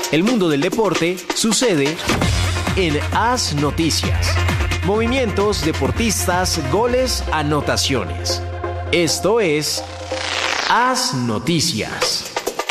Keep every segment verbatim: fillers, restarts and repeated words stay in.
El mundo del deporte sucede en AS Noticias. Movimientos, deportistas, goles, anotaciones. Esto es AS Noticias.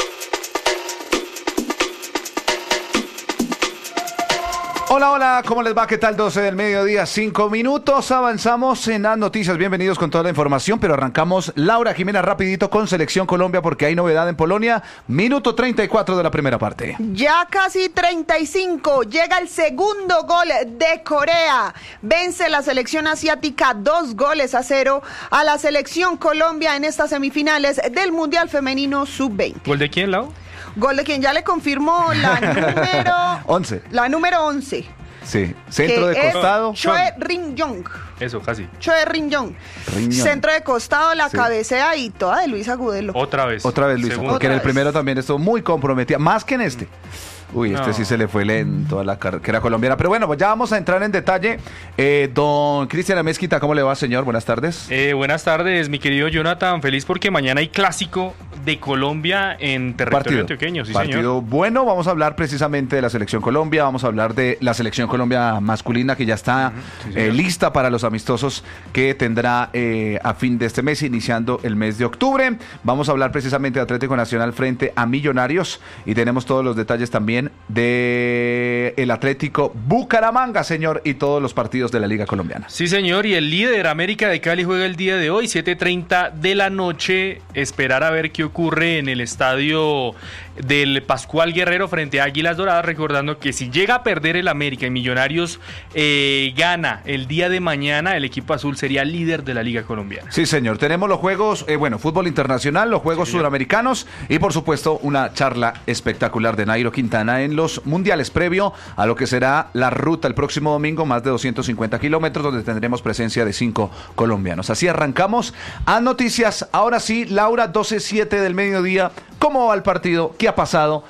Hola, hola, ¿cómo les va? ¿Qué tal? doce del mediodía, cinco minutos. Avanzamos en las noticias. Bienvenidos con toda la información, pero arrancamos. Laura Jimena, rapidito con Selección Colombia porque hay novedad en Polonia. Minuto treinta y cuatro de la primera parte. Ya casi treinta y cinco. Llega el segundo gol de Corea. Vence la selección asiática dos goles a cero a la Selección Colombia en estas semifinales del Mundial Femenino sub veinte. ¿Gol de quién, Lau? Gol de quien ya le confirmó la número... once. La número once. Sí, centro de costado. Choe Rin-yong. Eso, casi. Choe Rin-yong. Centro de costado, la sí. cabecea y toda de Luis Agudelo. Otra vez. Otra vez, Luis, porque en el vez. primero también estuvo muy comprometida, más que en este. Uy, este no. sí se le fue lento a la carrera colombiana. Pero bueno, pues ya vamos a entrar en detalle. Eh, don Cristian Amezquita, ¿cómo le va, señor? Buenas tardes. Eh, buenas tardes, mi querido Jonathan. Feliz porque mañana hay clásico de Colombia en territorio partido, antioqueño. Sí, partido señor. bueno. Vamos a hablar precisamente de la Selección Colombia. Vamos a hablar de la Selección Colombia masculina que ya está uh-huh. sí, eh, lista para los amistosos que tendrá eh, a fin de este mes, iniciando el mes de octubre. Vamos a hablar precisamente de Atlético Nacional frente a Millonarios y tenemos todos los detalles también de el Atlético Bucaramanga, señor, y todos los partidos de la Liga Colombiana. Sí, señor, y el líder América de Cali juega el día de hoy, siete treinta de la noche. Esperar a ver qué ocurre en el estadio del Pascual Guerrero frente a Águilas Doradas, recordando que si llega a perder el América y Millonarios eh, gana el día de mañana, el equipo azul sería líder de la Liga Colombiana. Sí, señor, tenemos los juegos, eh, bueno, fútbol internacional, los juegos sí, sudamericanos y por supuesto una charla espectacular de Nairo Quintana en los mundiales previo a lo que será la ruta el próximo domingo, más de doscientos cincuenta kilómetros, donde tendremos presencia de cinco colombianos. Así arrancamos a noticias. Ahora sí, Laura, doce siete del mediodía. ¿Cómo va el partido? ¿Qué ha pasado?